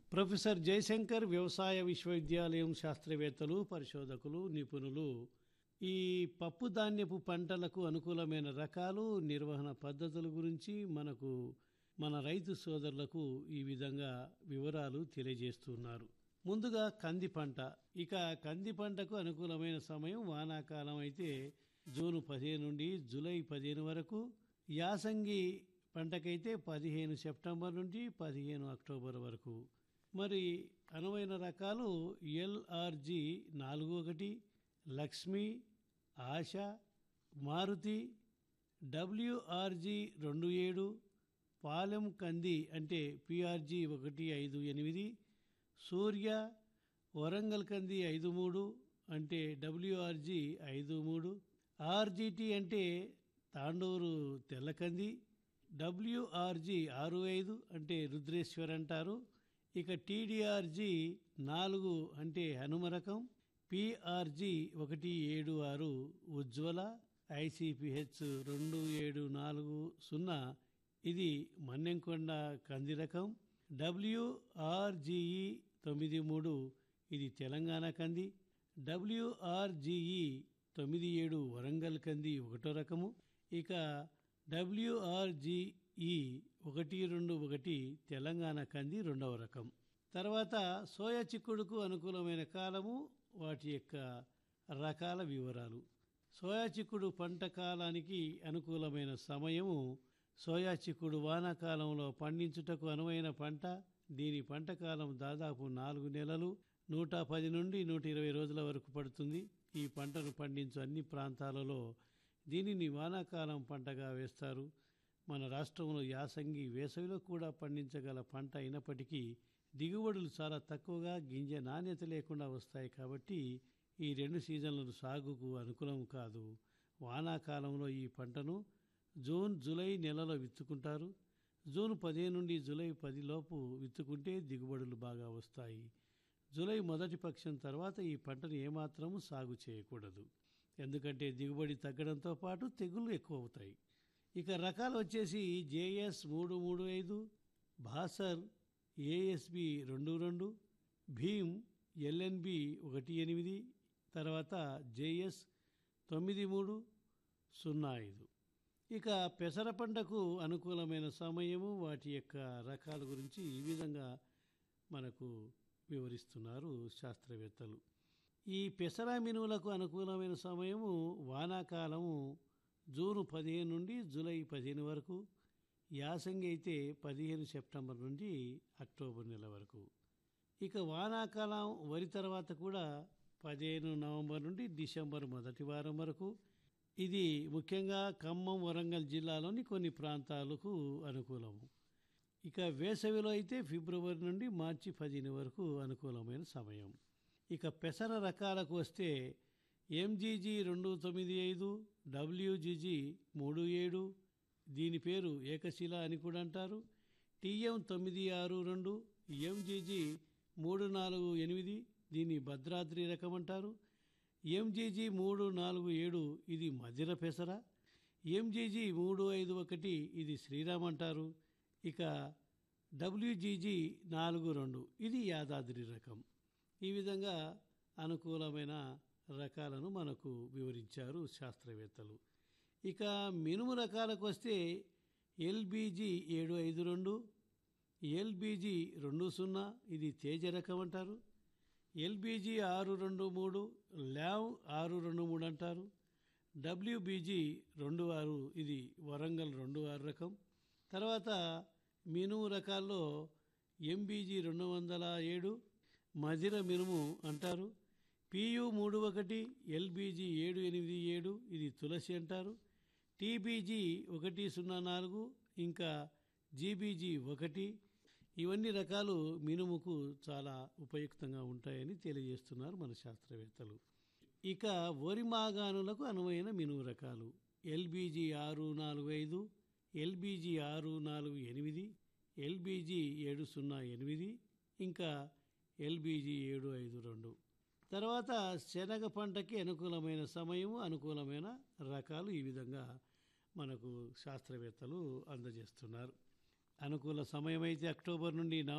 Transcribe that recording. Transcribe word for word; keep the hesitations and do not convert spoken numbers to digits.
Professor Jayashankar వ్యవసాయ విశ్వవిద్యాలయం శాస్త్రవేత్తలు, పరిశోధకులు, నిపుణులు ఈ పప్పు ధాన్యపు పంటలకు అనుకూలమైన రకాలు, నిర్వహణ పద్ధతుల గురించి మనకు మన రైతు సోదరులకు ఈ విధంగా వివరాలు తెలియజేస్తున్నారు. ముందుగా కంది పంట. ఇక కంది పంటకు అనుకూలమైన సమయం వానాకాలం అయితే జూన్ పదిహేను నుండి జూలై పదిహేను వరకు, యాసంగి పంటకైతే పదిహేను సెప్టెంబర్ నుండి పదిహేను అక్టోబర్ వరకు. మరి అనువైన రకాలు ఎల్ఆర్జి నాలుగు ఒకటి, లక్ష్మి, ఆశ, మారుతి, డబ్ల్యూఆర్జి రెండు ఏడు, పాలెం కంది అంటే పిఆర్జి ఒకటి ఐదు ఎనిమిది, సూర్య, వరంగల్ కంది ఐదు మూడు అంటే డబ్ల్యూఆర్జి ఐదు మూడు, ఆర్జిటి అంటే తాండూరు తెల్లకంది, డబ్ల్యూఆర్జి ఆరు ఐదు అంటే రుద్రేశ్వర్ అంటారు. ఇక టీడీఆర్జి నాలుగు అంటే హనుమ రకం, పిఆర్జి ఒకటి ఏడు ఆరు ఉజ్వల, ఐసిపిహెచ్ రెండు ఏడు నాలుగు సున్నా ఇది మన్నెంకొండ కంది రకం, డబ్ల్యూఆర్జిఈ తొమ్మిది మూడు ఇది తెలంగాణ కంది, డబ్ల్యూఆర్జిఈ తొమ్మిది ఏడు వరంగల్ కంది ఒకటో రకము, ఇక డబ్ల్యూఆర్జిఈ ఒకటి రెండు ఒకటి తెలంగాణ కంది రెండవ రకం. తర్వాత సోయా చిక్కుడుకు అనుకూలమైన కాలము, వాటి యొక్క రకాల వివరాలు. సోయా చిక్కుడు పంట కాలానికి అనుకూలమైన సమయము. సోయా చిక్కుడు వానాకాలంలో పండించుటకు అనువైన పంట. దీని పంట కాలం దాదాపు నాలుగు నెలలు, నూట పది నుండి నూట ఇరవై రోజుల వరకు పడుతుంది. ఈ పంటను పండించు అన్ని ప్రాంతాలలో దీనిని వానాకాలం పంటగా వేస్తారు. మన రాష్ట్రంలో యాసంగి, వేసవిలో కూడా పండించగల పంట అయినప్పటికీ దిగుబడులు చాలా తక్కువగా, గింజ నాణ్యత లేకుండా వస్తాయి. కాబట్టి ఈ రెండు సీజన్లను సాగుకు అనుకూలం కాదు. వానాకాలంలో ఈ పంటను జూన్ జూలై నెలలో విత్తుకుంటారు. జూన్ పదిహేను నుండి జూలై పది లోపు విత్తుకుంటే దిగుబడులు బాగా వస్తాయి. జూలై మొదటి పక్షం తర్వాత ఈ పంటను ఏమాత్రము సాగు చేయకూడదు. ఎందుకంటే దిగుబడి తగ్గడంతో పాటు తెగుళ్ళు ఎక్కువ అవుతాయి. ఇక రకాలు వచ్చేసి జేఎస్ మూడు మూడు ఐదు, భాసర్ ఏఎస్బి రెండు రెండు, భీమ్ ఎల్ఎన్బి ఒకటి ఎనిమిది, తర్వాత జేఎస్ తొమ్మిది మూడు సున్నా ఐదు. ఇక పెసర పంటకు అనుకూలమైన సమయము, వాటి యొక్క రకాల గురించి ఈ విధంగా మనకు వివరిస్తున్నారు శాస్త్రవేత్తలు. ఈ పెసర మినువులకు అనుకూలమైన సమయము వానాకాలము జూన్ పదిహేను నుండి జూలై పదిహేను వరకు, యాసంగి అయితే పదిహేను సెప్టెంబర్ నుండి అక్టోబర్ నెల వరకు. ఇక వానాకాలం వరి తర్వాత కూడా పదిహేను నవంబర్ నుండి డిసెంబర్ మొదటి వారం వరకు. ఇది ముఖ్యంగా ఖమ్మం, వరంగల్ జిల్లాలోని కొన్ని ప్రాంతాలకు అనుకూలము. ఇక వేసవిలో అయితే ఫిబ్రవరి నుండి మార్చి పదిహేను వరకు అనుకూలమైన సమయం. ఇక పెసర రకాలకు వస్తే ఎంజీజీ రెండు తొమ్మిది ఐదు, డబ్ల్యూజీజీ మూడు ఏడు, దీని పేరు ఏకశిల అని కూడా అంటారు, టీఎం తొమ్మిది ఆరు రెండు, ఎంజీజీ మూడు నాలుగు ఎనిమిది, దీన్ని భద్రాద్రి రకం అంటారు, ఎంజీజీ మూడు నాలుగు ఏడు ఇది మధిర పెసర, ఎంజీజీ మూడు ఐదు ఒకటి ఇది శ్రీరామ్ అంటారు, ఇక డబ్ల్యూజీజీ నాలుగు రెండు ఇది యాదాద్రి రకం. ఈ విధంగా అనుకూలమైన రకాలను మనకు వివరించారు శాస్త్రవేత్తలు. ఇక మినుము రకాలకు వస్తే ఎల్బీజీ ఏడు ఐదు రెండు, ఎల్బీజీ రెండు సున్నా ఇది తేజ రకం అంటారు, ఎల్బీజీ ఆరు రెండు మూడు, ల్యావ్ ఆరు రెండు మూడు అంటారు, డబ్ల్యూబీజీ రెండు ఆరు ఇది వరంగల్ రెండు ఆరు రకం. తర్వాత మినుము రకాల్లో ఎంబీజీ రెండు వందల ఏడు మధిర మినుము అంటారు, పియు మూడు ఒకటి, ఎల్బీజీ ఏడు ఎనిమిది ఏడు ఇది తులసి అంటారు, టీబీజీ ఒకటి సున్నా నాలుగు, ఇంకా జీబీజీ ఒకటి. ఇవన్నీ రకాలు మినుముకు చాలా ఉపయుక్తంగా ఉంటాయని తెలియజేస్తున్నారు మన శాస్త్రవేత్తలు. ఇక వరి మాగాణులకు అనువైన మినుము రకాలు ఎల్బీజీ ఆరు నాలుగు ఐదు, ఎల్బీజీ ఆరు నాలుగు ఎనిమిది, ఎల్బీజీ ఏడు సున్నా ఎనిమిది, ఇంకా ఎల్బీజీ ఏడు ఐదు రెండు. తర్వాత శనగ పంటకి అనుకూలమైన సమయము, అనుకూలమైన రకాలు ఈ విధంగా మనకు శాస్త్రవేత్తలు అందజేస్తున్నారు. అనుకూల సమయం అయితే అక్టోబర్ నుండి